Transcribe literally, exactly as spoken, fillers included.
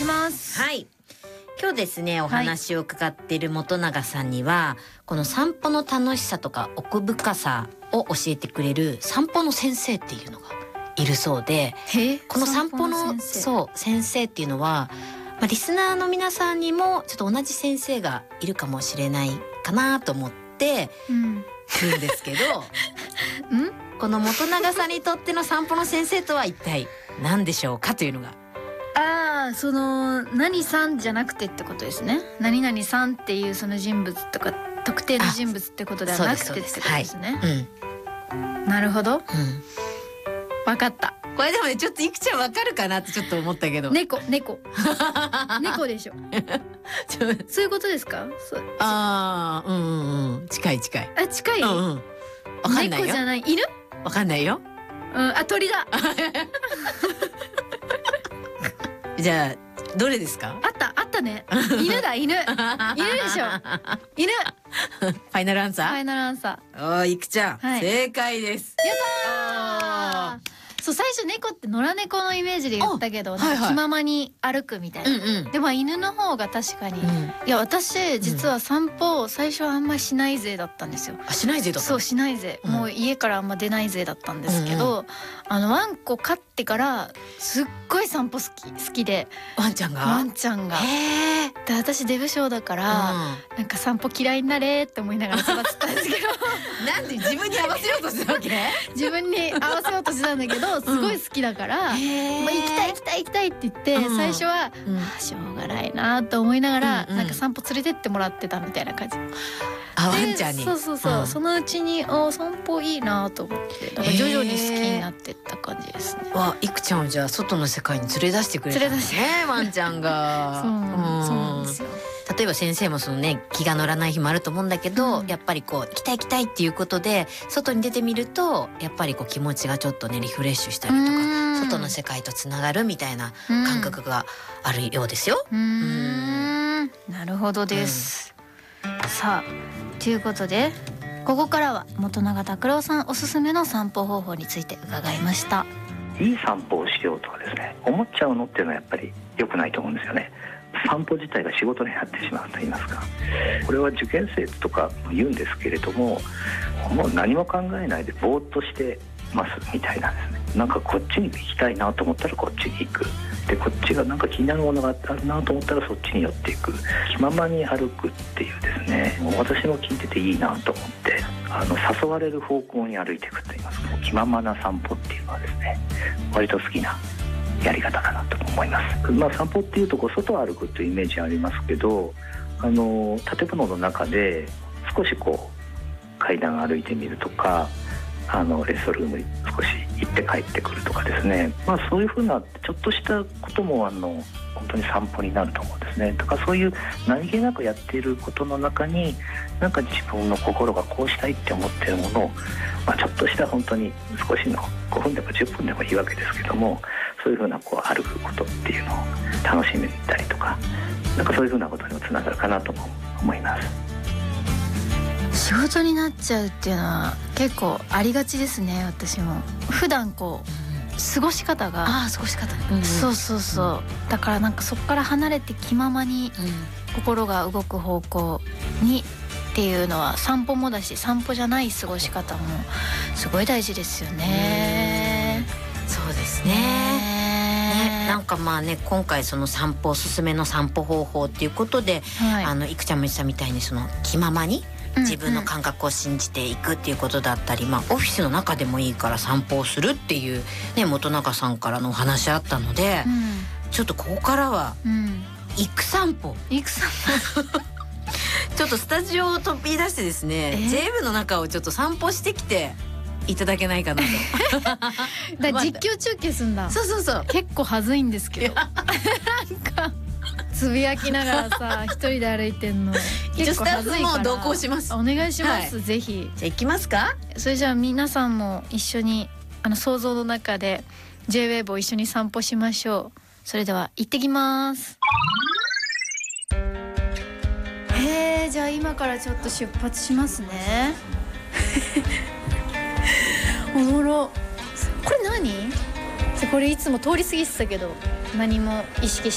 ます。 はい、今日ですねお話を伺っている本永さんには、はい、この散歩の楽しさとか奥深さを教えてくれる散歩の先生っていうのがいるそうで、この散歩の先生、そう先生っていうのは、まあ、リスナーの皆さんにもちょっと同じ先生がいるかもしれないかなと思ってるんですけど、うん、この本永さんにとっての散歩の先生とは一体何でしょうかというのが。 ああ、その何さんじゃなくてってことですね。何々さんっていうその人物とか特定の人物ってことではなくてってことですね。はい、うん、なるほど、うん、分かった。 これでもねちょっといくちゃん分かるかなってちょっと思ったけど、 猫猫猫でしょそういうことですか。 ああ、うんうんうん、近い近い。 あ、近い、うんうん、 分かんないよ。 猫じゃない、犬。 分かんないよ、 うん、あ、鳥だじゃあどれですか。 あったあったね犬だ犬犬でしょ犬ファイナルアンサー。 ファイナルアンサー。おー、いくちゃん、はい、正解です。 やったー。そう、最初猫って野良猫のイメージで言ったけど、なんか気ままに歩くみたいな、はいはい、でも犬の方が確かに、うん、いや私実は散歩最初はあんまりしないぜだったんですよ。 あ、しないぜだった。 そう、しないぜ、うん、もう家からあんま出ないぜだったんですけど、うんうん、あのワンコ飼ってからすっごい散歩好き好きで。 ワンちゃんがワンちゃんがへー。で私デブ症だから、うん、なんか散歩嫌いになれって思いながら育ってたんですけどなんで自分に合わせようとしたわけ自分に合わせようとしてたんだけどすごい好きだから、うん、まあ、行きたい行きたい行きたいって言って、うん、最初は、うん、あしょうがないなと思いながら、うんうん、なんか散歩連れてってもらってたみたいな感じ。 あ、ワンちゃんに。 そうそうそう、うん、そのうちにあ散歩いいなと思ってなんか徐々に好きになってった感じですね。 わ、いくちゃんをじゃあ外の世界に連れ出してくれたんですね。ワンちゃんがそう、うん、そうなんですよ。 例えば先生もそのね気が乗らない日もあると思うんだけど、うん、やっぱりこう行きたい行きたいっていうことで外に出てみるとやっぱりこう気持ちがちょっとねリフレッシュしたりとか外の世界とつながるみたいな感覚があるようですよ。 うーん、なるほどです、うん、さあということでここからは本永拓郎さんおすすめの散歩方法について伺いました。 いい散歩をしようとかですね思っちゃうのっていうのはやっぱり良くないと思うんですよね。散歩自体が仕事になってしまうと言いますか、これは受験生とか言うんですけれども、もう何も考えないでぼーっとしてますみたいなんですね。なんかこっちに行きたいなと思ったらこっちに行く、でこっちがなんか気になるものがあるなと思ったらそっちに寄っていく、気ままに歩くっていうですね、もう私も聞いてていいなと思ってあの誘われる方向に歩いていくと言いますか、気ままな散歩っていうのはですね割と好きなやり方かなと思います。まあ、散歩っていうとこう外を歩くというイメージありますけど、あの建物の中で少しこう階段歩いてみるとか、あのレストルームに少し行って帰ってくるとかですね、まあ、そういうふうなちょっとしたこともあの本当に散歩になると思うんですね。だからそういう何気なくやっていることの中になんか自分の心がこうしたいって思っているものを、まあ、ちょっとした本当に少しのごふんでもじゅっぷんでもいいわけですけども、そういうふうなこう歩くことっていうのを楽しめたりとか、なんかそういうふうなことにもつながるかなとも思います。 仕事になっちゃうっていうのは結構ありがちですね。私も普段こう過ごし方が、 ああ過ごし方、うんうん、 そうそうそう、うん、だからなんかそこから離れて気ままに心が動く方向にっていうのは散歩もだし、散歩じゃない過ごし方もすごい大事ですよね。 そうですね。ね、なんかまあね今回その散歩おすすめの散歩方法っていうことで、はい、あのいくちゃんも言ってたみたいにその気ままに自分の感覚を信じていくっていうことだったり、うんうん、まあオフィスの中でもいいから散歩をするっていうね本永さんからのお話あったので、うん、ちょっとここからは、うん、行く散歩行く散歩ちょっとスタジオを飛び出してですね ジェイブ の中をちょっと散歩してきていただけないかなとだ実況中継すんだ。 そうそうそう、 結構はずいんですけどなんかつぶやきながらさ一人で歩いてんの一応スタッフも同行します。 お願いします、はい、ぜひ。 じゃあ行きますか。 それじゃあ皆さんも一緒にあの想像の中で ジェイウェーブ を一緒に散歩しましょう。それでは行ってきます。へー、じゃあ今からちょっと出発しますねおもろ。これ何？これいつも通り過ぎてたけど何も意識し